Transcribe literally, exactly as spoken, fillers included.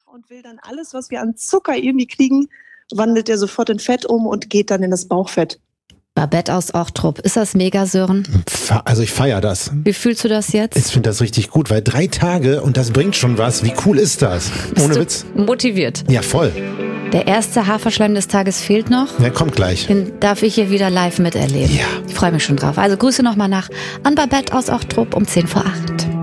Und will dann alles, was wir an Zucker irgendwie kriegen, wandelt er sofort in Fett um und geht dann in das Bauchfett. Babette aus Ochtrup, ist das mega, Sören? Also ich feiere das. Wie fühlst du das jetzt? Ich finde das richtig gut, weil drei Tage und das bringt schon was. Wie cool ist das? Ohne Bist Witz. Du motiviert. Ja, voll. Der erste Haferschleim des Tages fehlt noch. Der kommt gleich. Den darf ich hier wieder live miterleben. Ja. Ich freue mich schon drauf. Also Grüße nochmal nach an Babette aus Ochtrup um zehn vor acht.